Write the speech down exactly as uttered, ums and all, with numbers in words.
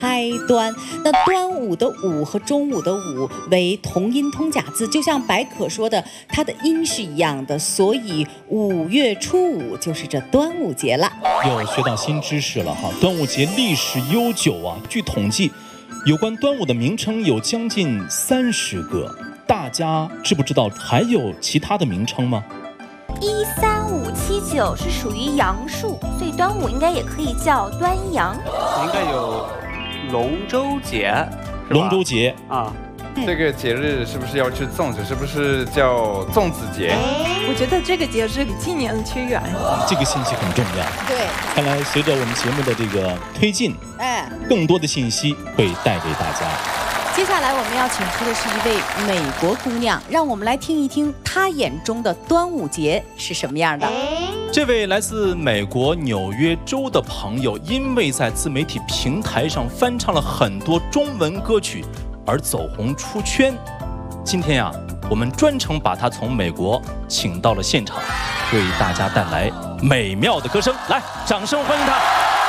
开端。那端午的午和中午的午为同音通假字，就像白可说的，它的音是一样的，所以五月初五就是这端午节了。 又学到新知识了哈！端午节历史悠久啊，据统计，有关端午的名称有将近三十个。大家知不知道还有其他的名称吗？ 一三五七九是属于阳数，所以端午应该也可以叫端阳。 应该有龙舟节， 龙舟节啊。 这个节日是不是要吃粽子？是不是叫粽子节？ 我觉得这个节日比今年的屈原。 这个信息很重要。 对， 看来随着我们节目的这个推进， 哎， 更多的信息会带给大家。 接下来我们要请出的是一位美国姑娘，让我们来听一听她眼中的端午节是什么样的。 这位来自美国纽约州的朋友，因为在自媒体平台上翻唱了很多中文歌曲而走红出圈。今天呀，我们专程把他从美国请到了现场，为大家带来美妙的歌声。来，掌声欢迎他！